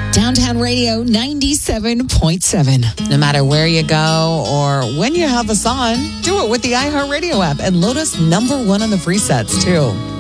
Downtown Radio 97.7. No matter where you go or when you have us on, do it with the iHeartRadio app and Lotus #1 on the presets, too.